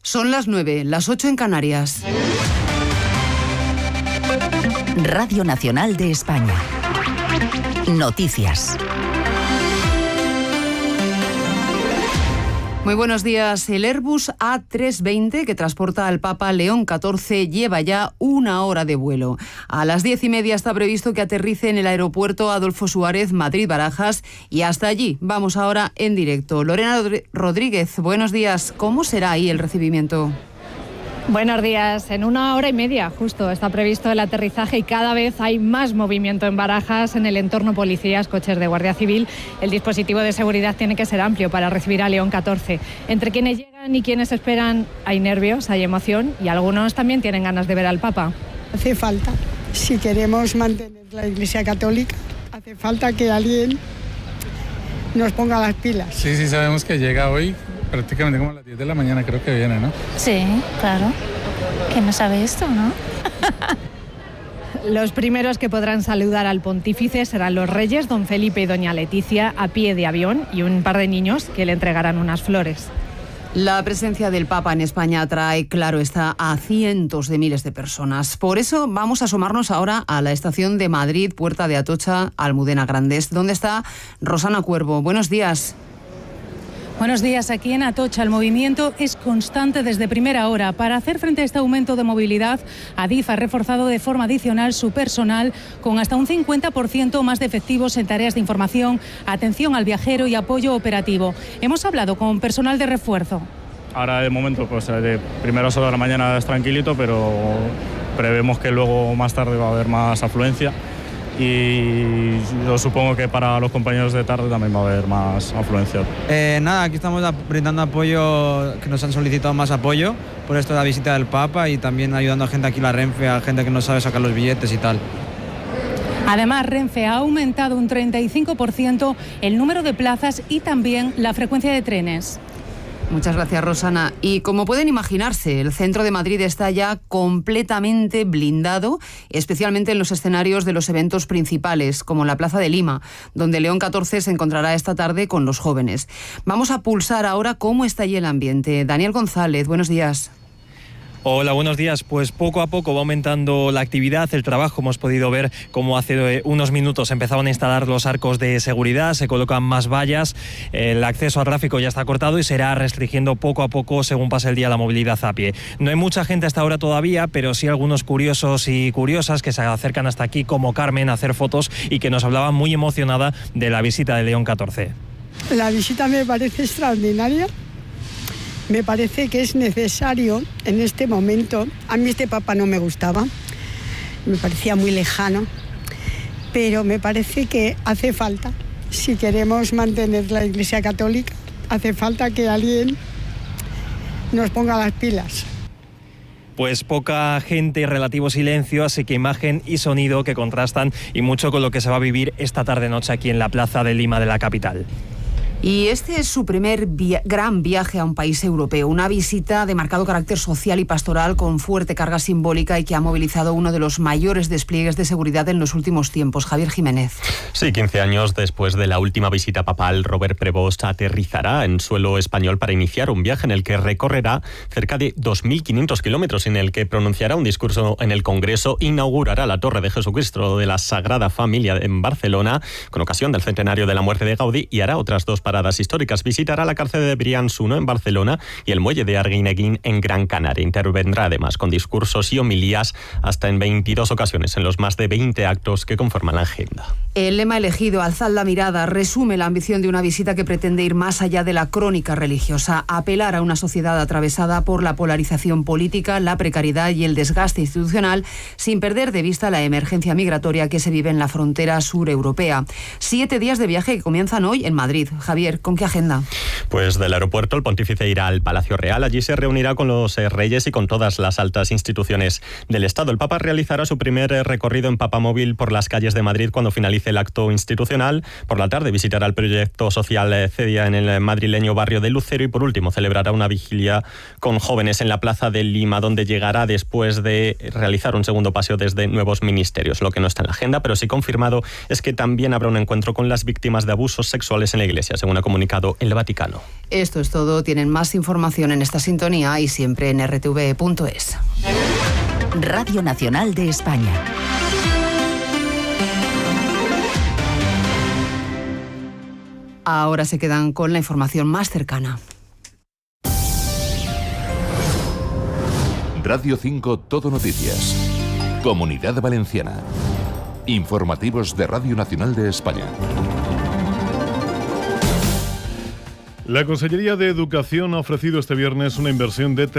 Son las 9, las 8 en Canarias. Radio Nacional de España. Noticias. Muy buenos días. El Airbus A320 que transporta al Papa León XIV lleva ya 1 hora de vuelo. A las 10:30 está previsto que aterrice en el aeropuerto Adolfo Suárez, Madrid-Barajas, y hasta allí vamos ahora en directo. Lorena Rodríguez, buenos días. ¿Cómo será ahí el recibimiento? Buenos días. En 1 hora y media justo está previsto el aterrizaje y cada vez hay más movimiento en Barajas, en el entorno policías, coches de Guardia Civil. El dispositivo de seguridad tiene que ser amplio para recibir a León XIV. Entre quienes llegan y quienes esperan hay nervios, hay emoción y algunos también tienen ganas de ver al Papa. Hace falta, si queremos mantener la Iglesia Católica, hace falta que alguien nos ponga las pilas. Sí, sabemos que llega hoy. Prácticamente como a las 10 de la mañana creo que viene, ¿no? Sí, claro. ¿Quién no sabe esto, no? Los primeros que podrán saludar al pontífice serán los reyes, don Felipe y doña Leticia, a pie de avión, y un par de niños que le entregarán unas flores. La presencia del Papa en España atrae, claro está, a cientos de miles de personas. Por eso vamos a asomarnos ahora a la estación de Madrid, Puerta de Atocha, Almudena Grandes, donde está Rosana Cuervo. Buenos días. Buenos días. Aquí en Atocha el movimiento es constante desde primera hora. Para hacer frente a este aumento de movilidad, Adif ha reforzado de forma adicional su personal con hasta un 50% más de efectivos en tareas de información, atención al viajero y apoyo operativo. Hemos hablado con personal de refuerzo. Ahora de momento, pues de primeras horas de la mañana es tranquilito, pero prevemos que luego más tarde va a haber más afluencia. Y yo supongo que para los compañeros de tarde también va a haber más afluencia. Aquí estamos brindando apoyo, que nos han solicitado más apoyo por esto de la visita del Papa y también ayudando a gente aquí en la Renfe, a gente que no sabe sacar los billetes y tal. Además, Renfe ha aumentado un 35% el número de plazas y también la frecuencia de trenes. Muchas gracias, Rosana. Y como pueden imaginarse, el centro de Madrid está ya completamente blindado, especialmente en los escenarios de los eventos principales, como la Plaza de Lima, donde León XIV se encontrará esta tarde con los jóvenes. Vamos a pulsar ahora cómo está allí el ambiente. Daniel González, buenos días. Hola, buenos días. Pues poco a poco va aumentando la actividad, el trabajo. Hemos podido ver cómo hace unos minutos empezaban a instalar los arcos de seguridad, se colocan más vallas, el acceso al tráfico ya está cortado y se irá restringiendo poco a poco según pase el día la movilidad a pie. No hay mucha gente hasta ahora todavía, pero sí algunos curiosos y curiosas que se acercan hasta aquí, como Carmen, a hacer fotos y que nos hablaba muy emocionada de la visita de León XIV. La visita me parece extraordinaria. Me parece que es necesario en este momento. A mí este Papa no me gustaba, me parecía muy lejano, pero me parece que hace falta, si queremos mantener la Iglesia Católica, hace falta que alguien nos ponga las pilas. Pues poca gente, relativo silencio, así que imagen y sonido que contrastan y mucho con lo que se va a vivir esta tarde-noche aquí en la Plaza de Lima de la capital. Y este es su primer gran viaje a un país europeo, una visita de marcado carácter social y pastoral con fuerte carga simbólica y que ha movilizado uno de los mayores despliegues de seguridad en los últimos tiempos. Javier Jiménez. Sí, 15 años después de la última visita papal, Robert Prevost aterrizará en suelo español para iniciar un viaje en el que recorrerá cerca de 2.500 kilómetros, en el que pronunciará un discurso en el Congreso, inaugurará la Torre de Jesucristo de la Sagrada Familia en Barcelona, con ocasión del centenario de la muerte de Gaudí, y hará otras dos paradas históricas. Visitará la cárcel de Brians-I en Barcelona y el muelle de Arguineguín en Gran Canaria. Intervendrá además con discursos y homilías hasta en 22 ocasiones en los más de 20 actos que conforman la agenda. El lema elegido, Alzad la mirada, resume la ambición de una visita que pretende ir más allá de la crónica religiosa, apelar a una sociedad atravesada por la polarización política, la precariedad y el desgaste institucional, sin perder de vista la emergencia migratoria que se vive en la frontera sur europea. 7 días de viaje que comienzan hoy en Madrid. Javier, ¿con qué agenda? Pues del aeropuerto el pontífice irá al Palacio Real. Allí se reunirá con los reyes y con todas las altas instituciones del Estado. El Papa realizará su primer recorrido en papamóvil por las calles de Madrid cuando finalice el acto institucional. Por la tarde visitará el proyecto social CEDIA en el madrileño barrio de Lucero y por último celebrará una vigilia con jóvenes en la Plaza de Lima, donde llegará después de realizar un segundo paseo desde nuevos ministerios. Lo que no está en la agenda, pero sí confirmado, es que también habrá un encuentro con las víctimas de abusos sexuales en la Iglesia. según ha comunicado el Vaticano. Esto es todo. Tienen más información en esta sintonía y siempre en rtv.es. Radio Nacional de España. Ahora se quedan con la información más cercana. Radio 5 Todo Noticias. Comunidad Valenciana. Informativos de Radio Nacional de España. La Consellería de Educación ha ofrecido este viernes una inversión de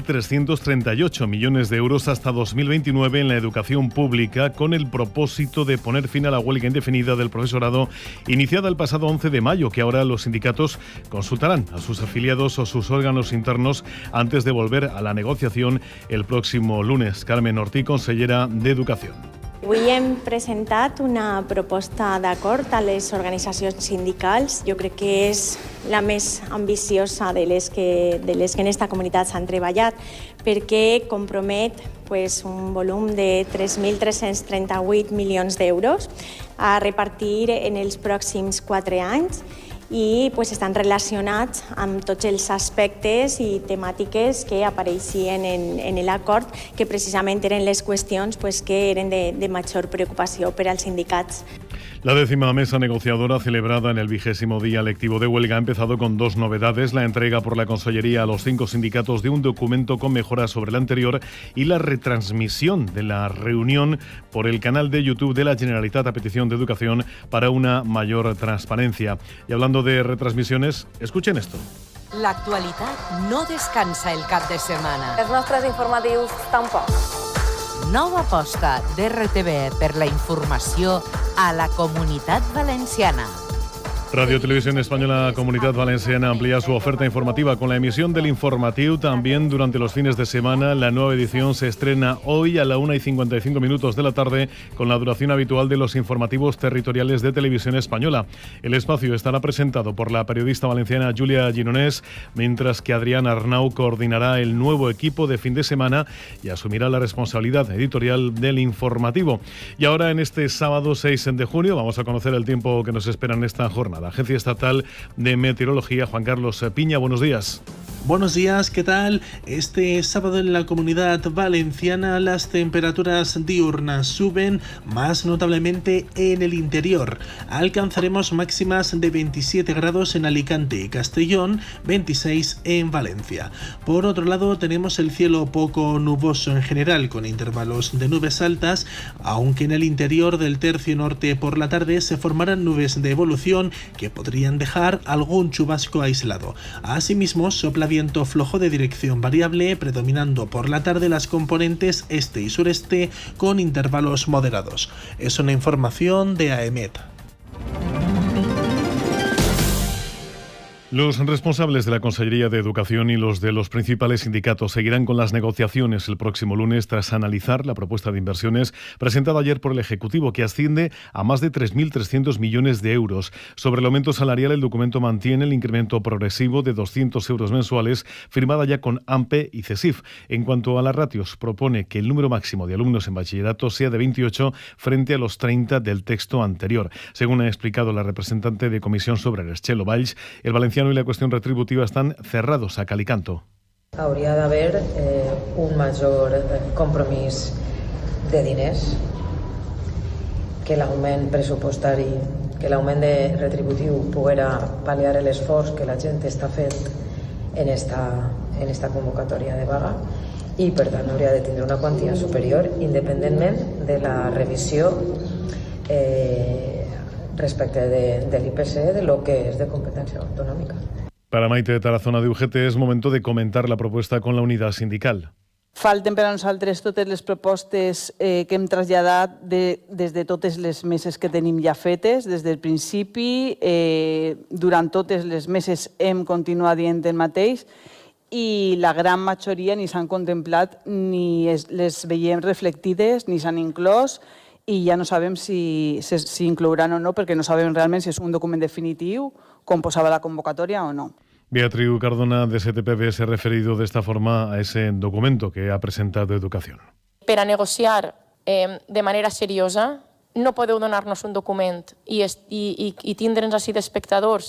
3.338 millones de euros hasta 2029 en la educación pública, con el propósito de poner fin a la huelga indefinida del profesorado iniciada el pasado 11 de mayo, que ahora los sindicatos consultarán a sus afiliados o sus órganos internos antes de volver a la negociación el próximo lunes. Carmen Ortí, consellera de Educación. Avui hem presentat una proposta d'acord a les organitzacions sindicals. Jo crec que és la més ambiciosa de les que en esta comunitat s'han treballat, perquè compromet un volum de 3.338 milions d'euros a repartir en els pròxims 4 anys i estan relacionats amb tots els aspectes i temàtiques que apareixien en l'acord, que precisament eren les qüestions que eren de major preocupació per als sindicats. La 10ª mesa negociadora celebrada en el 20º día lectivo de huelga ha empezado con 2 novedades: la entrega por la Consellería a los 5 sindicatos de un documento con mejoras sobre el anterior y la retransmisión de la reunión por el canal de YouTube de la Generalitat a petición de Educación para una mayor transparencia. Y hablando de retransmisiones, escuchen esto. L'actualitat no descansa el cap de setmana. Els nostres informatius tampoc. Nova aposta d'RTV per la informació a la Comunitat Valenciana. Radio Televisión Española Comunidad Valenciana amplía su oferta informativa con la emisión del informatiu también durante los fines de semana. La nueva edición se estrena hoy a la 1:55 de la tarde con la duración habitual de los informativos territoriales de Televisión Española. El espacio estará presentado por la periodista valenciana Julia Gironès, mientras que Adrián Arnau coordinará el nuevo equipo de fin de semana y asumirá la responsabilidad editorial del informativo. Y ahora, en este sábado 6 de junio, vamos a conocer el tiempo que nos espera en esta jornada. La Agencia Estatal de Meteorología, Juan Carlos Piña, buenos días. Buenos días, ¿qué tal? Este sábado en la Comunidad Valenciana las temperaturas diurnas suben, más notablemente en el interior. Alcanzaremos máximas de 27 grados en Alicante y Castellón, 26 en Valencia. Por otro lado, tenemos el cielo poco nuboso en general, con intervalos de nubes altas, aunque en el interior del tercio norte por la tarde se formarán nubes de evolución que podrían dejar algún chubasco aislado. Asimismo, sopla viento flojo de dirección variable, predominando por la tarde las componentes este y sureste con intervalos moderados. Es una información de AEMET. Los responsables de la Consellería de Educación y los de los principales sindicatos seguirán con las negociaciones el próximo lunes tras analizar la propuesta de inversiones presentada ayer por el Ejecutivo, que asciende a más de 3.300 millones de euros. Sobre el aumento salarial, el documento mantiene el incremento progresivo de 200 euros mensuales firmada ya con AMPE y CESIF. En cuanto a las ratios, propone que el número máximo de alumnos en bachillerato sea de 28 frente a los 30 del texto anterior. Según ha explicado la representante de Comisión Obreres, Txelo Valls, el valenciano y la cuestión retributiva están cerrados a cal i canto. Hauria d'haver un major compromís de diners, que l'augment pressupostari, que l'augment de retributiu poguera pal·liar l'esforç que la gent està fent en esta convocatòria de vaga, i per tant hauria de tindre una quantia superior independentment de la revisió respecte de l'IPC, de lo que es de competencia autonómica. Para Maite Tarazona de UGT es momento de comentar la propuesta con la unidad sindical. Falten per a nosaltres totes les propostes que hem traslladat des de totes les meses que tenim ja fetes, des del principi. Durant totes les meses hem continuat dient el mateix i la gran majoria ni s'han contemplat ni les veiem reflectides ni s'han inclòs, i ja no sabem si inclouran o no, perquè no sabem realment si és un document definitiu, com posava la convocatòria o no. Beatriu Cardona de STPB se ha referido de esta forma a ese documento que ha presentado Educación. Per a negociar de manera seriosa no podeu donar-nos un document i tindre'ns així d'espectadors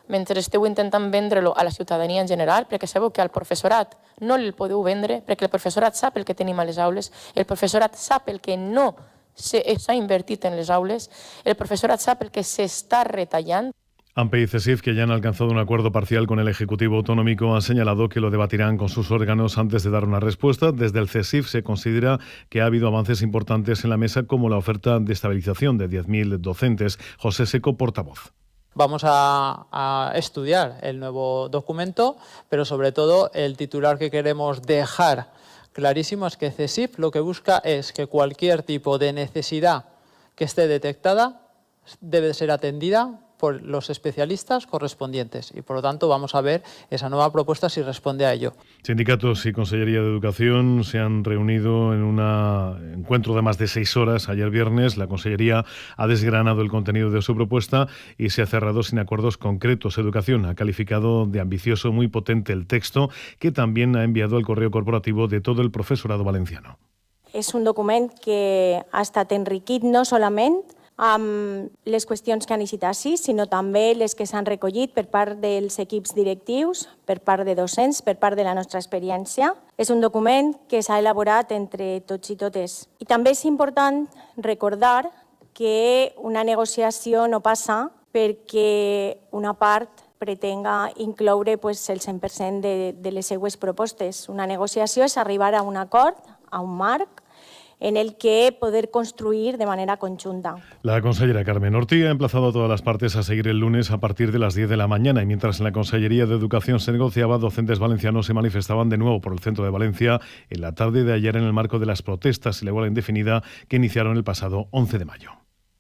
mentre esteu intentant vendre-lo a la ciutadania en general, perquè sabeu que al professorat no el podeu vendre, perquè el professorat sap el que tenim a les aules, el professorat sap el que no s'ha invertit en les aules, el professorat sap el que s'està retallant. AMPE y CESIF, que ya han alcanzado un acuerdo parcial con el Ejecutivo Autonómico, han señalado que lo debatirán con sus órganos antes de dar una respuesta. Desde el CESIF se considera que ha habido avances importantes en la mesa, como la oferta de estabilización de 10.000 docentes. José Seco, portavoz. Vamos a estudiar el nuevo documento, pero sobre todo el titular que queremos dejar clarísimo es que CESIF lo que busca es que cualquier tipo de necesidad que esté detectada debe ser atendida por los especialistas correspondientes y, por lo tanto, vamos a ver esa nueva propuesta si responde a ello. Sindicatos y Consellería de Educación se han reunido en un encuentro de más de 6 horas ayer viernes. La Consellería ha desgranado el contenido de su propuesta y se ha cerrado sin acuerdos concretos. Educación ha calificado de ambicioso, muy potente el texto, que también ha enviado al correo corporativo de todo el profesorado valenciano. És un document que ha estat enriquit no solament amb les qüestions que han eixit així, sinó també les que s'han recollit per part dels equips directius, per part de docents, per part de la nostra experiència. És un document que s'ha elaborat entre tots i totes. I també és important recordar que una negociació no passa perquè una part pretenga incloure el 100% de les seues propostes. Una negociació és arribar a un acord, a un marc, en el que poder construir de manera conjunta. La consellera Carmen Ortiz ha emplazado a todas las partes a seguir el lunes a partir de las 10 de la mañana y mientras en la Consellería de Educación se negociaba, docentes valencianos se manifestaban de nuevo por el centro de Valencia en la tarde de ayer en el marco de las protestas y la huelga indefinida que iniciaron el pasado 11 de mayo.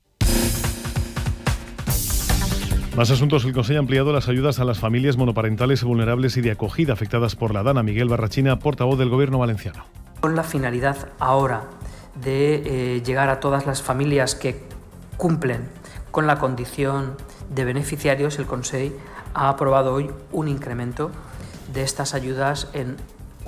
Más asuntos. El Consejo ha ampliado las ayudas a las familias monoparentales vulnerables y de acogida afectadas por la DANA. Miguel Barrachina, portavoz del Gobierno valenciano. Con la finalidad ahora de llegar a todas las familias que cumplen con la condición de beneficiarios, el Consejo ha aprobado hoy un incremento de estas ayudas en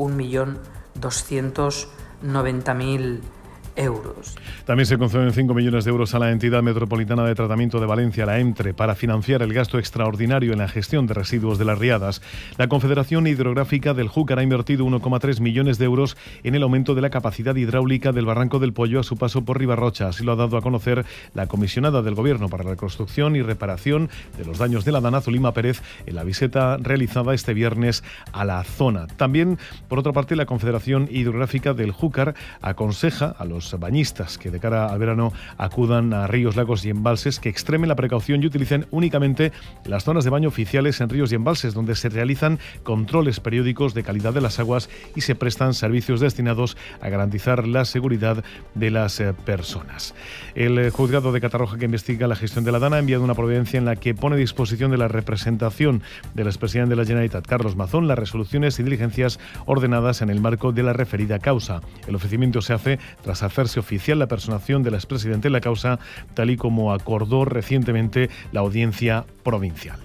1.290.000 euros. También se conceden 5 millones de euros a la entidad metropolitana de tratamiento de Valencia, la EMTRE, para financiar el gasto extraordinario en la gestión de residuos de las riadas. La Confederación Hidrográfica del Júcar ha invertido 1,3 millones de euros en el aumento de la capacidad hidráulica del Barranco del Pollo a su paso por Ribarrocha. Así lo ha dado a conocer la comisionada del Gobierno para la reconstrucción y reparación de los daños de la DANA, Zulima Pérez, en la visita realizada este viernes a la zona. También, por otra parte, la Confederación Hidrográfica del Júcar aconseja a los bañistas que de cara al verano acudan a ríos, lagos y embalses que extremen la precaución y utilicen únicamente las zonas de baño oficiales en ríos y embalses, donde se realizan controles periódicos de calidad de las aguas y se prestan servicios destinados a garantizar la seguridad de las personas. El juzgado de Catarroja, que investiga la gestión de la DANA, ha enviado una providencia en la que pone a disposición de la representación del expresidente de la Generalitat, Carlos Mazón, las resoluciones y diligencias ordenadas en el marco de la referida causa. El ofrecimiento se hace tras hacerse oficial la personación del expresidente en la causa, tal y como acordó recientemente la audiencia provincial.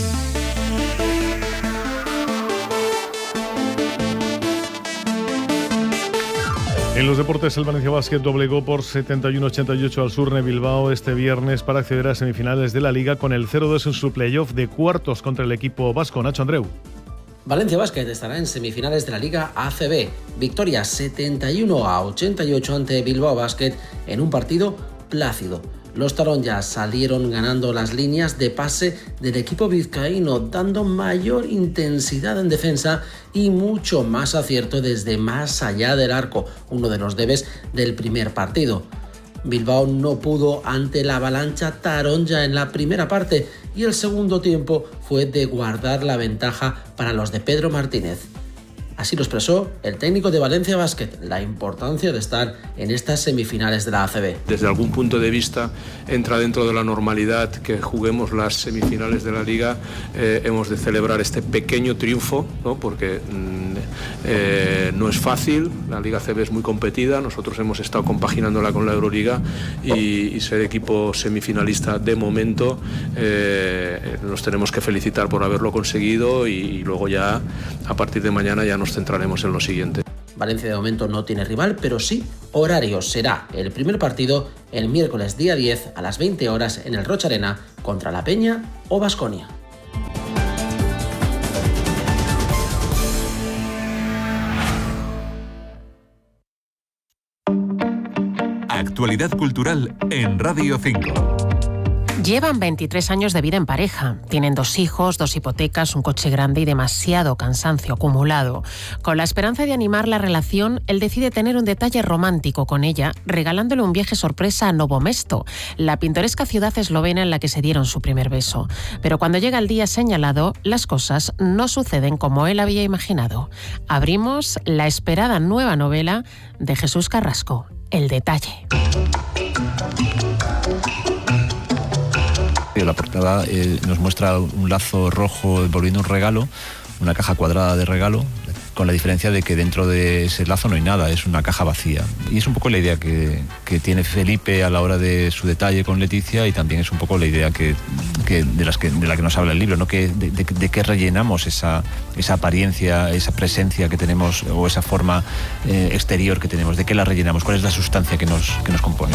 En los deportes, el Valencia Basket doblegó por 71-88 al Surne Bilbao este viernes para acceder a semifinales de la Liga con el 0-2 en su playoff de cuartos contra el equipo vasco. Nacho Andreu. Valencia Basket estará en semifinales de la Liga ACB. Victoria 71-88 ante Bilbao Basket en un partido plácido. Los taronjas salieron ganando las líneas de pase del equipo vizcaíno, dando mayor intensidad en defensa y mucho más acierto desde más allá del arco, uno de los debes del primer partido. Bilbao no pudo ante la avalancha taronja en la primera parte y el segundo tiempo fue de guardar la ventaja para los de Pedro Martínez. Así lo expresó el técnico de Valencia Basket, la importancia de estar en estas semifinales de la ACB. Desde algún punto de vista entra dentro de la normalidad que juguemos las semifinales de la Liga. Hemos de celebrar este pequeño triunfo, ¿no? Porque no es fácil, la Liga ACB es muy competida, nosotros hemos estado compaginándola con la Euroliga y ser equipo semifinalista de momento nos tenemos que felicitar por haberlo conseguido y luego ya a partir de mañana ya nos centraremos en lo siguiente. Valencia de momento no tiene rival, pero sí horario. Será el primer partido el miércoles día 10 a las 20 horas en el Rocha Arena contra La Peña o Baskonia. actualidad cultural en Radio 5. Llevan 23 años de vida en pareja. Tienen 2 hijos, 2 hipotecas, un coche grande y demasiado cansancio acumulado. Con la esperanza de animar la relación, él decide tener un detalle romántico con ella, regalándole un viaje sorpresa a Novo Mesto, la pintoresca ciudad eslovena en la que se dieron su primer beso. Pero cuando llega el día señalado, las cosas no suceden como él había imaginado. Abrimos la esperada nueva novela de Jesús Carrasco, El detalle. La portada nos muestra un lazo rojo envolviendo un regalo, una caja cuadrada de regalo, con la diferencia de que dentro de ese lazo no hay nada, es una caja vacía. Y es un poco la idea que tiene Felipe a la hora de su detalle con Leticia, y también es un poco la idea de la que nos habla el libro, ¿no? De qué rellenamos esa apariencia, esa presencia que tenemos, o esa forma exterior que tenemos, de qué la rellenamos, cuál es la sustancia que nos compone.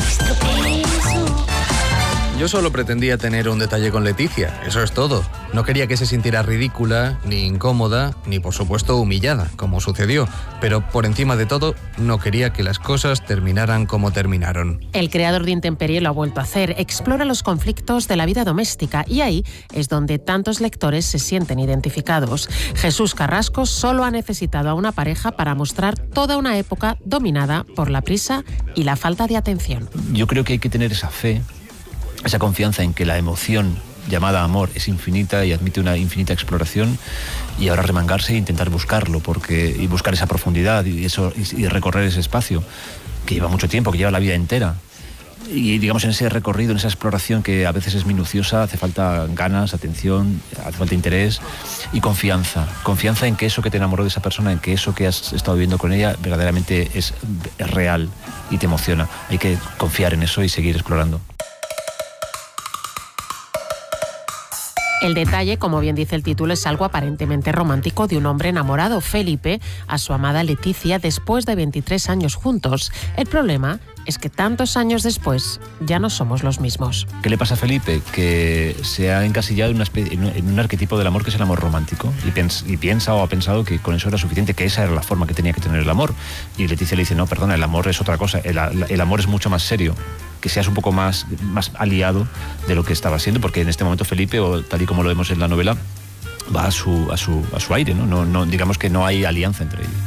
Yo solo pretendía tener un detalle con Leticia, eso es todo. No quería que se sintiera ridícula, ni incómoda, ni por supuesto humillada, como sucedió. Pero por encima de todo, no quería que las cosas terminaran como terminaron. El creador de Intemperie lo ha vuelto a hacer, explora los conflictos de la vida doméstica, y ahí es donde tantos lectores se sienten identificados. Jesús Carrasco solo ha necesitado a una pareja para mostrar toda una época dominada por la prisa y la falta de atención. Yo creo que hay que tener esa fe, esa confianza en que la emoción llamada amor es infinita y admite una infinita exploración, y ahora remangarse e intentar buscarlo, y buscar esa profundidad y recorrer ese espacio que lleva mucho tiempo, que lleva la vida entera. Y digamos, en ese recorrido, en esa exploración que a veces es minuciosa, hace falta ganas, atención, hace falta interés y confianza. Confianza en que eso que te enamoró de esa persona, en que eso que has estado viviendo con ella verdaderamente es real y te emociona. Hay que confiar en eso y seguir explorando. El detalle, como bien dice el título, es algo aparentemente romántico de un hombre enamorado, Felipe, a su amada Leticia después de 23 años juntos. El problema es que tantos años después ya no somos los mismos. ¿Qué le pasa a Felipe? Que se ha encasillado en un arquetipo del amor que es el amor romántico, y piensa o ha pensado que con eso era suficiente, que esa era la forma que tenía que tener el amor. Y Leticia le dice, no, perdona, el amor es otra cosa, el amor es mucho más serio, que seas un poco más aliado de lo que estaba siendo, porque en este momento Felipe, o tal y como lo vemos en la novela, va a su aire, ¿no? No, digamos que no hay alianza entre ellos.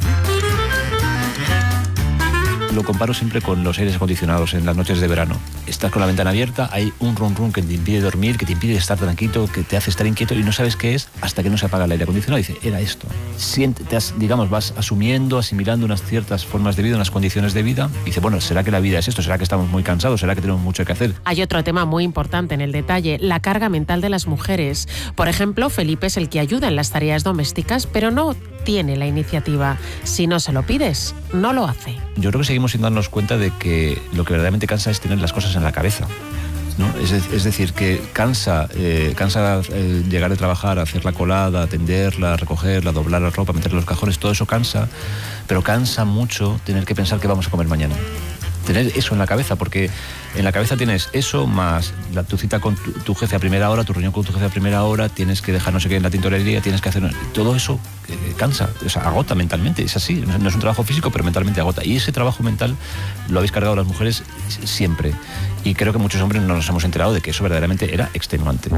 Lo comparo siempre con los aires acondicionados en las noches de verano. Estás con la ventana abierta, hay un rum rum que te impide dormir, que te impide estar tranquilo, que te hace estar inquieto, y no sabes qué es hasta que no se apaga el aire acondicionado. Y dice, era esto. Vas asumiendo, asimilando unas ciertas formas de vida, unas condiciones de vida. Y dice, bueno, ¿será que la vida es esto? ¿Será que estamos muy cansados? ¿Será que tenemos mucho que hacer? Hay otro tema muy importante en el detalle, la carga mental de las mujeres. Por ejemplo, Felipe es el que ayuda en las tareas domésticas, pero no tiene la iniciativa. Si no se lo pides, no lo hace. Yo creo que seguimos sin darnos cuenta de que lo que verdaderamente cansa es tener las cosas en la cabeza, ¿no? Es decir, que cansa llegar de trabajar, hacer la colada, atenderla, recogerla, doblar la ropa, meterla en los cajones, todo eso cansa, pero cansa mucho tener que pensar qué vamos a comer mañana. Tener eso en la cabeza, porque en la cabeza tienes eso más tu cita con tu jefe a primera hora, tu reunión con tu jefe a primera hora, tienes que dejar no sé qué en la tintorería, tienes que hacer... Todo eso cansa, o sea, agota mentalmente, es así, no es un trabajo físico, pero mentalmente agota. Y ese trabajo mental lo habéis cargado las mujeres siempre. Y creo que muchos hombres no nos hemos enterado de que eso verdaderamente era extenuante.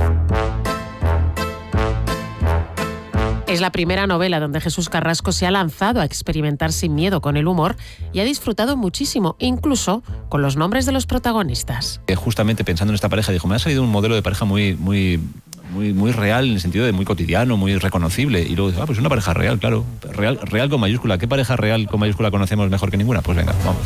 Es la primera novela donde Jesús Carrasco se ha lanzado a experimentar sin miedo con el humor y ha disfrutado muchísimo, incluso con los nombres de los protagonistas. Justamente pensando en esta pareja, dijo, me ha salido un modelo de pareja muy real, en el sentido de muy cotidiano, muy reconocible. Y luego dijo, pues una pareja real, claro, real con mayúscula. ¿Qué pareja real con mayúscula conocemos mejor que ninguna? Pues venga, vamos.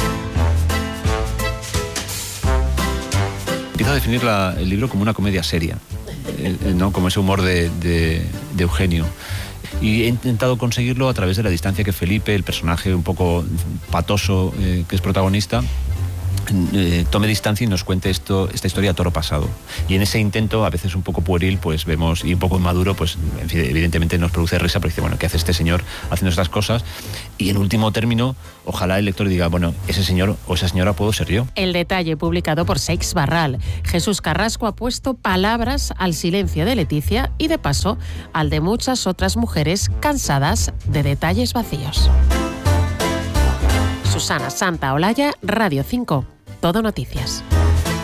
Empiezo a definir el libro como una comedia seria, ¿no? Como ese humor de Eugenio. Y he intentado conseguirlo a través de la distancia que Felipe, el personaje un poco patoso que es protagonista, tome distancia y nos cuente esta historia a toro pasado. Y en ese intento, a veces un poco pueril, pues vemos, y un poco inmaduro, pues en fin, evidentemente nos produce risa, porque dice, bueno, ¿qué hace este señor haciendo estas cosas? Y en último término, ojalá el lector diga, bueno, ese señor o esa señora puedo ser yo. El detalle, publicado por Seix Barral. Jesús Carrasco ha puesto palabras al silencio de Leticia y de paso al de muchas otras mujeres cansadas de detalles vacíos. Susana Santaolalla, Radio 5. Todo Noticias.